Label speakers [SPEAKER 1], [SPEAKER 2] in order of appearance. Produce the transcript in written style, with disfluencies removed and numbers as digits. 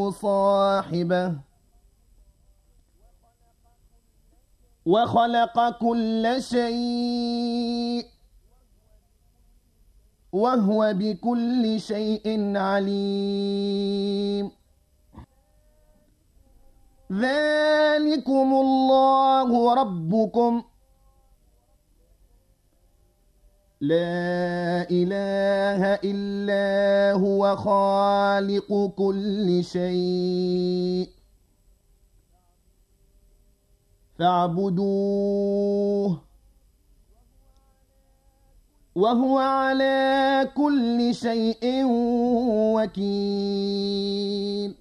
[SPEAKER 1] صاحبه وخلق كل شيء وهو بكل شيء عليم ذلكم الله ربكم لا إله إلا هو خالق كل شيء فاعبدوه وهو على كل شيء وكيل